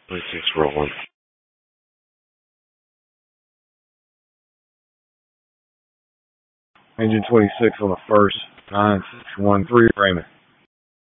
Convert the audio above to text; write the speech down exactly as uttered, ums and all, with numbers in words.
twenty-six rolling. Engine twenty-six on the first. nine six one three, framing.